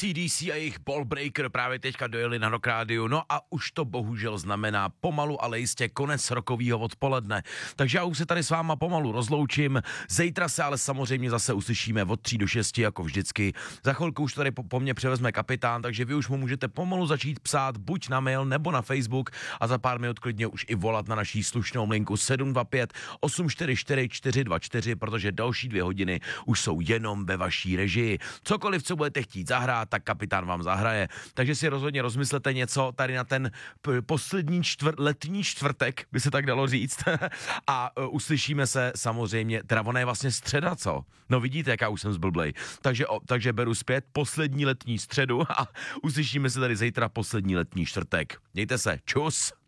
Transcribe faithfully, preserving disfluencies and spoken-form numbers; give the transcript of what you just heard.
C D C a jejich Ballbreaker právě teďka dojeli na Rock Radio, no a už to bohužel znamená pomalu, ale jistě konec rokovýho odpoledne. Takže já už se tady s váma pomalu rozloučím, zítra se ale samozřejmě zase uslyšíme od tří do šesti jako vždycky. Za chvilku už tady po, po mně převezme kapitán, takže vy už mu můžete pomalu začít psát buď na mail nebo na Facebook a za pár minut klidně už i volat na naší slušnou linku sedm dva pět osm čtyři čtyři čtyři dva čtyři, protože další dvě hodiny už jsou jenom ve vaší režii. Cokoliv, co budete chtít zahrát, tak kapitán vám zahraje. Takže si rozhodně rozmyslete něco tady na ten p- poslední čtvrt, letní čtvrtek, by se tak dalo říct. A uh, uslyšíme se samozřejmě, teda ona je vlastně středa, co? No vidíte, jaká už jsem zblblej. Takže, o, takže beru zpět poslední letní středu a uslyšíme se tady zítra poslední letní čtvrtek. Mějte se, čus!